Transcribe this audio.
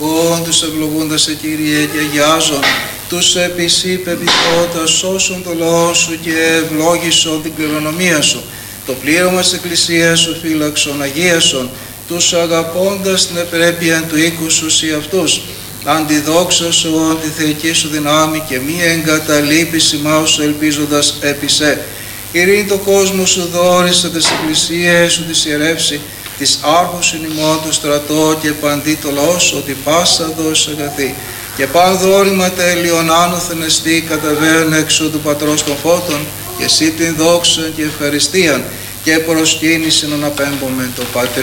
ευλογών, τους ευλογούντας σε Κύριε και αγιάζων, τους επί σοι πεποιθώντας σώσον το λαό σου και ευλόγησον την κληρονομία σου. Το πλήρωμα της Εκκλησίας σου φύλαξον, αγίασον, τους αγαπώντας την επρέπεια του οίκου σου σοι αυτούς. Αντιδόξα σου τη θεϊκή σου δυνάμει και μη εγκαταλείπεις ημάς σου ελπίζοντας επί σε. Ειρήνη το κόσμο σου δόρισε τις εκκλησίες σου τις ιερεύσει, της άρχους ημών το στρατό και παντί το λαό σου, ότι πάσα δώσει αγαθή. Και παν δόρημα τέλειον άνωθεν εστί καταβαίων έξω του Πατρός των Φώτων, και εσύ την δόξα και ευχαριστίαν και προσκύνησιν να απέμπομεν το Πατρί